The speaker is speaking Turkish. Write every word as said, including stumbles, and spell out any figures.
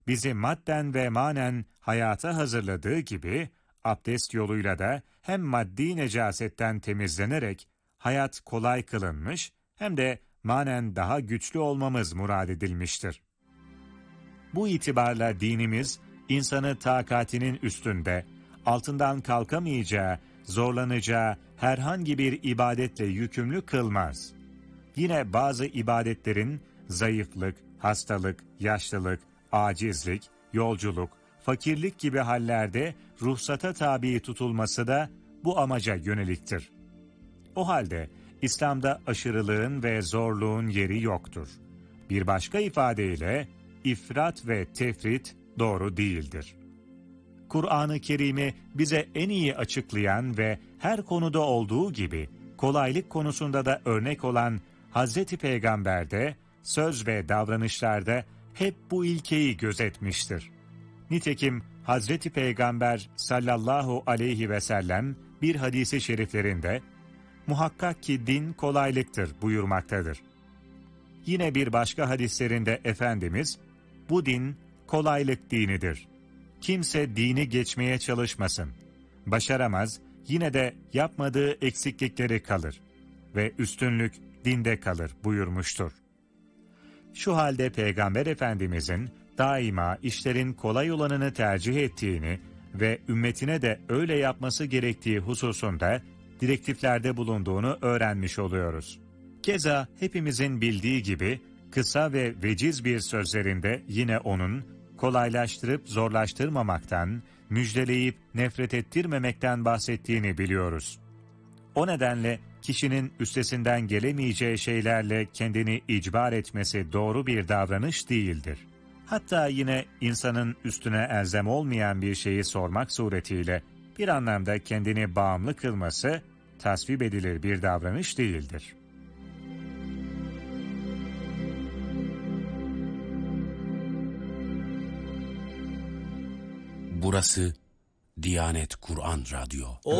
bizi madden ve manen hayata hazırladığı gibi, abdest yoluyla da hem maddi necasetten temizlenerek hayat kolay kılınmış, hem de manen daha güçlü olmamız murad edilmiştir. Bu itibarla dinimiz, insanı takatinin üstünde, altından kalkamayacağı, zorlanacağı herhangi bir ibadetle yükümlü kılmaz. Yine bazı ibadetlerin zayıflık, hastalık, yaşlılık, acizlik, yolculuk, fakirlik gibi hallerde ruhsata tabi tutulması da bu amaca yöneliktir. O halde İslam'da aşırılığın ve zorluğun yeri yoktur. Bir başka ifadeyle ifrat ve tefrit doğru değildir. Kur'an-ı Kerim'i bize en iyi açıklayan ve her konuda olduğu gibi kolaylık konusunda da örnek olan Hazreti Peygamber de söz ve davranışlarda hep bu ilkeyi gözetmiştir. Nitekim Hazreti Peygamber sallallahu aleyhi ve sellem bir hadisi şeriflerinde muhakkak ki din kolaylıktır buyurmaktadır. Yine bir başka hadislerinde Efendimiz, bu din kolaylık dinidir. Kimse dini geçmeye çalışmasın. Başaramaz, yine de yapmadığı eksiklikleri kalır ve üstünlük dinde kalır buyurmuştur. Şu halde Peygamber Efendimizin daima işlerin kolay olanını tercih ettiğini ve ümmetine de öyle yapması gerektiği hususunda direktiflerde bulunduğunu öğrenmiş oluyoruz. Keza hepimizin bildiği gibi kısa ve veciz bir sözlerinde yine onun kolaylaştırıp zorlaştırmamaktan, müjdeleyip nefret ettirmemekten bahsettiğini biliyoruz. O nedenle kişinin üstesinden gelemeyeceği şeylerle kendini icbar etmesi doğru bir davranış değildir. Hatta yine insanın üstüne elzem olmayan bir şeyi sormak suretiyle bir anlamda kendini bağımlı kılması tasvip edilir bir davranış değildir. Burası Diyanet Kur'an Radyo.